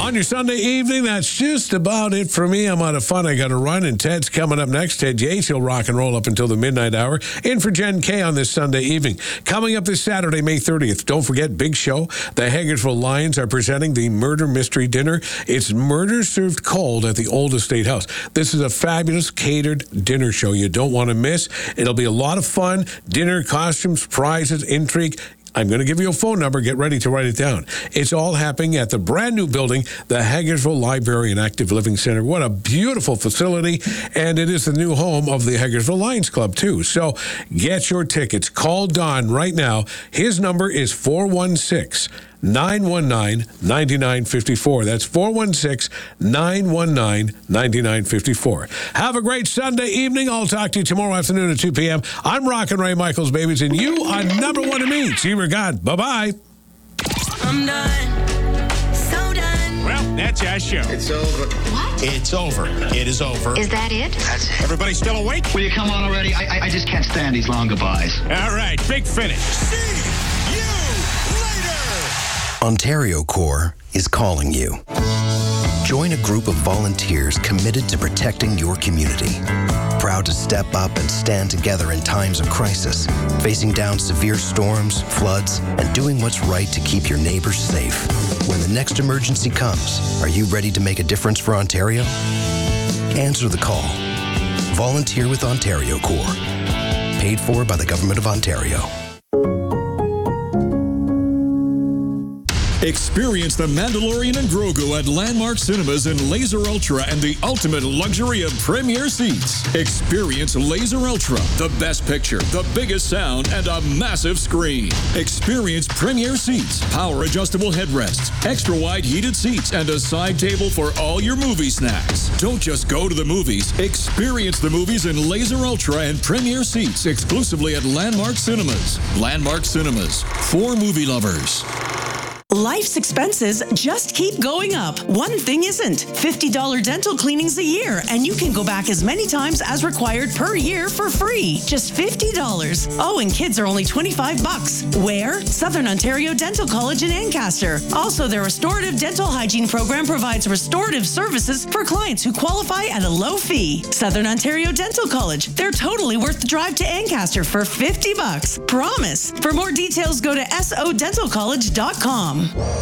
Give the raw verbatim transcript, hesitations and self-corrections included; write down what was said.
On your Sunday evening, that's just about it for me. I'm out of fun. I got to run, and Ted's coming up next. Ted Yates, he'll rock and roll up until the midnight hour. In for Jen K on this Sunday evening. Coming up this Saturday, May thirtieth, don't forget, big show. The Hagersville Lions are presenting the Murder Mystery Dinner. It's murder served cold at the Old Estate House. This is a fabulous catered dinner show you don't want to miss. It'll be a lot of fun. Dinner, costumes, prizes, intrigue. I'm going to give you a phone number. Get ready to write it down. It's all happening at the brand new building, the Hagersville Library and Active Living Center. What a beautiful facility. And it is the new home of the Hagersville Lions Club, too. So get your tickets. Call Don right now. His number is four one six, nine one nine, nine nine five four. That's four one six, nine one nine, nine nine five four. Have a great Sunday evening. I'll talk to you tomorrow afternoon at two p.m. I'm Rockin' Ray Michaels, babies, and you are number one to me. See you, God. Bye-bye. I'm done. So done. Well, that's our show. It's over. What? It's over. It is over. Is that it? That's it. Everybody still awake? Will you come on already? I, I I just can't stand these long goodbyes. All right, big finish. See you later. Ontario Corps is calling you. Join a group of volunteers committed to protecting your community. Proud to step up and stand together in times of crisis, facing down severe storms, floods, and doing what's right to keep your neighbors safe. When the next emergency comes, are you ready to make a difference for Ontario? Answer the call. Volunteer with Ontario Corps. Paid for by the Government of Ontario. Experience The Mandalorian and Grogu at Landmark Cinemas in Laser Ultra and the ultimate luxury of premier seats. Experience Laser Ultra, the best picture, the biggest sound, and a massive screen. Experience premier seats, power-adjustable headrests, extra-wide heated seats, and a side table for all your movie snacks. Don't just go to the movies. Experience the movies in Laser Ultra and premier seats exclusively at Landmark Cinemas. Landmark Cinemas, for movie lovers. Life's expenses just keep going up. One thing isn't. fifty dollars dental cleanings a year, and you can go back as many times as required per year for free. Just fifty dollars. Oh, and kids are only twenty-five bucks. Where? Southern Ontario Dental College in Ancaster. Also, their restorative dental hygiene program provides restorative services for clients who qualify at a low fee. Southern Ontario Dental College. They're totally worth the drive to Ancaster for fifty bucks. Promise. For more details, go to S O dental college dot com.